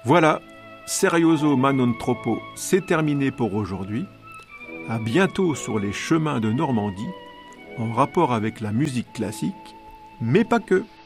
Voilà, Serioso ma non troppo, c'est terminé pour aujourd'hui. À bientôt sur les chemins de Normandie, en rapport avec la musique classique, mais pas que.